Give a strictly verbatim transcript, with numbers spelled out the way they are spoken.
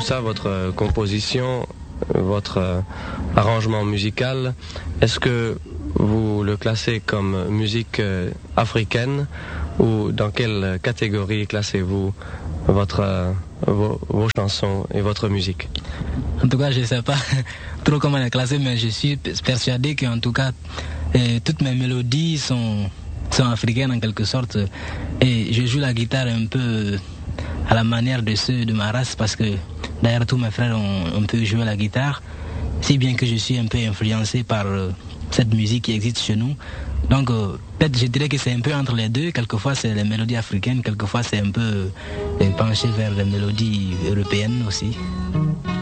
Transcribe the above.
ça, votre composition, votre arrangement musical, est-ce que vous le classez comme musique africaine ou dans quelle catégorie classez-vous votre, vos, vos chansons et votre musique? En tout cas, je ne sais pas trop comment les classer, mais je suis persuadé qu'en tout cas, eh, toutes mes mélodies sont, sont africaines en quelque sorte. Et je joue la guitare un peu à la manière de ceux de ma race, parce que d'ailleurs tous mes frères ont un peu joué la guitare, si bien que je suis un peu influencé par euh, cette musique qui existe chez nous. Donc euh, peut-être je dirais que c'est un peu entre les deux. Quelquefois c'est les mélodies africaines, quelquefois c'est un peu euh, penché vers les mélodies européennes aussi.